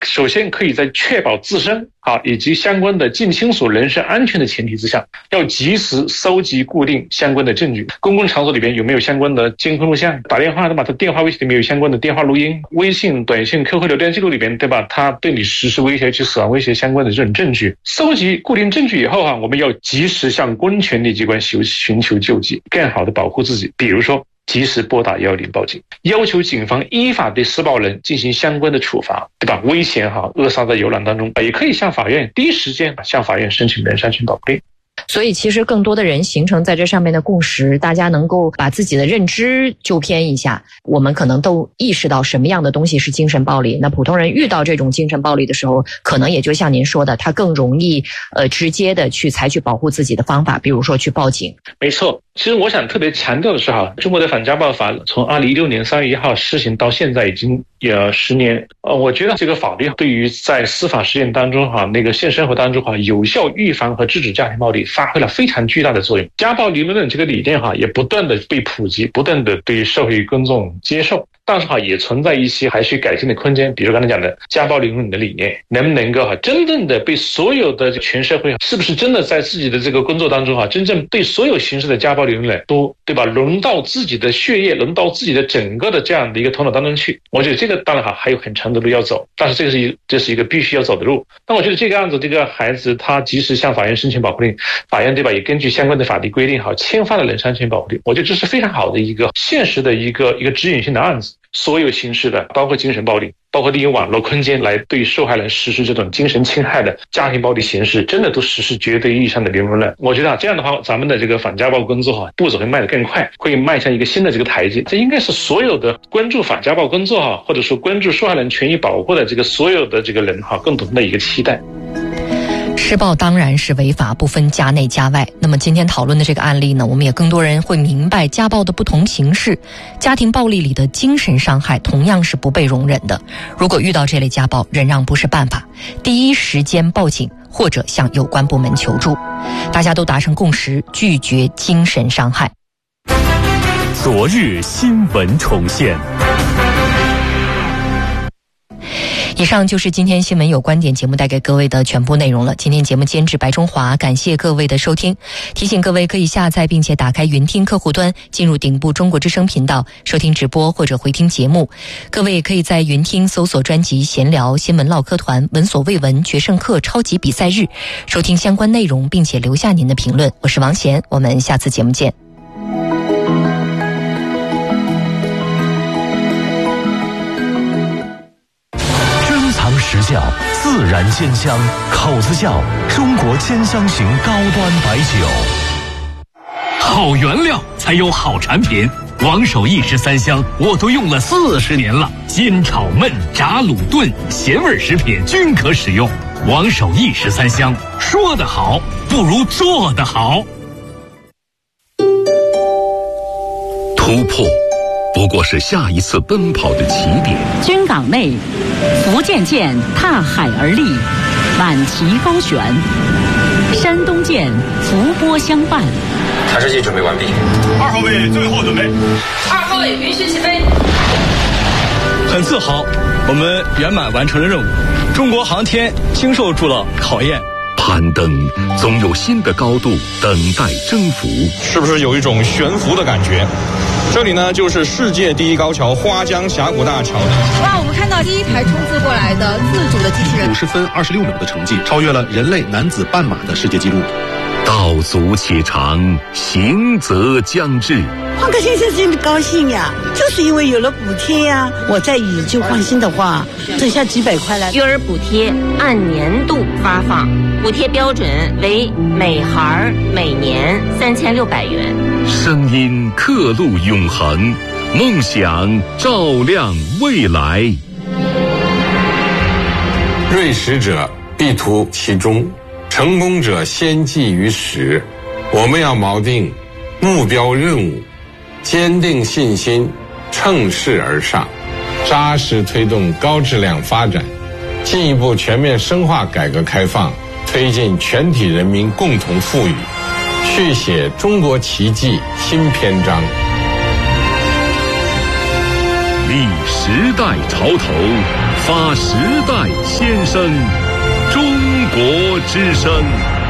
首先可以在确保自身以及相关的近亲属人身安全的前提之下，要及时收集固定相关的证据。公共场所里边有没有相关的监控录像？打电话对吧？他电话威胁里面有相关的电话录音、微信、短信、QQ 聊天记录里边对吧？他对你实施威胁及死亡威胁相关的这种证据。收集固定证据以后我们要及时向公权力机关寻求救济，更好的保护自己。比如说及时拨打110报警，要求警方依法对施暴人进行相关的处罚，对吧？危险扼杀在游览当中，也可以向法院第一时间向法院申请人身安全保护令。 所以其实更多的人形成在这上面的共识，大家能够把自己的认知纠偏一下，我们可能都意识到什么样的东西是精神暴力。那普通人遇到这种精神暴力的时候，可能也就像您说的，他更容易直接的去采取保护自己的方法，比如说去报警。 没错，其实我想特别强调的是中国的反家暴法从2016年3月1号施行到现在已经有10年。我觉得这个法律对于在司法实践当中那个现生活当中有效预防和制止家庭暴力发挥了非常巨大的作用。家暴理论这个理念也不断的被普及，不断的被社会公众接受。但是也存在一些还需改进的空间，比如刚才讲的家暴理论的理念，能不能够真正的被所有的全社会是不是真的在自己的这个工作当中真正对所有形式的家暴理论都对吧融到自己的血液，融到自己的整个的这样的一个头脑当中去。我觉得这个当然还有很长的路要走，但是这是一个必须要走的路。但我觉得这个样子，这个孩子他及时向法院申请保护令，法院对吧也根据相关的法律规定签发了人身安全保护令。我觉得这是非常好的一个现实的一个指引性的案子。所有形式的包括精神暴力，包括利用网络空间来对受害人实施这种精神侵害的家庭暴力形式，真的都实施绝对意义上的零容忍。我觉得这样的话，咱们的这个反家暴工作步骤会迈得更快，会迈向一个新的这个台阶。这应该是所有的关注反家暴工作或者说关注受害人权益保护的这个所有的这个人共同的一个期待。 施暴当然是违法，不分家内家外。那么今天讨论的这个案例呢，我们也更多人会明白家暴的不同形式，家庭暴力里的精神伤害同样是不被容忍的。如果遇到这类家暴，忍让不是办法，第一时间报警或者向有关部门求助。大家都达成共识，拒绝精神伤害。 昨日新闻重现。 以上就是今天新闻有观点节目带给各位的全部内容了。今天节目监制白中华，感谢各位的收听。提醒各位可以下载并且打开云听客户端，进入顶部中国之声频道收听直播或者回听节目。各位也可以在云听搜索专辑闲聊、新闻唠嗑团、闻所未闻、决胜客、超级比赛日，收听相关内容并且留下您的评论。我是王贤，我们下次节目见。 实酵自然鲜香，口子窖中国鲜香型高端白酒。 好原料才有好产品，王守义13香我都用了40年了，煎炒焖炸卤炖咸味食品均可使用。王守义13香，说得好不如做得好。 突破不过是下一次奔跑的起点。 军港内，福建舰踏海而立，满旗高悬；山东舰伏波相伴。 查试剂准备完毕。 2号位最后准备。 2号位允许起飞。 很自豪，我们圆满完成了任务。中国航天经受住了考验。 攀登总有新的高度等待征服， 是不是有一种悬浮的感觉？这里呢，就是世界第一高桥花江峡谷大桥。 哇，我们看到第一台冲刺过来的自主的机器人， 50分26秒的成绩，超越了人类男子半马的世界纪录。 道阻且长，行则将至。 换个先生真的高兴呀，就是因为有了补贴呀。我再以旧换新的话，挣下几百块来。 育儿补贴按年度发放，补贴标准为每孩每年3600元。 声音刻录永恒，梦想照亮未来。 锐实者必图其中，成功者先记于始。我们要锚定目标任务，坚定信心，乘势而上，扎实推动高质量发展，进一步全面深化改革开放，推进全体人民共同富裕，续写中国奇迹新篇章。 立时代潮头，发时代先声，中国之声。